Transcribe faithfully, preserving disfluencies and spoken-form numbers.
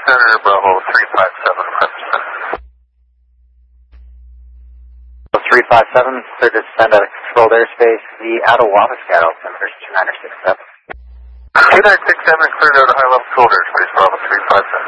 Center, Bravo three five seven, Center. three five seven, clear to descend out of controlled airspace. The out of Wabaska, altimeter is two nine six seven. two nine six seven, cleared out of high level controlled airspace, Bravo three five seven.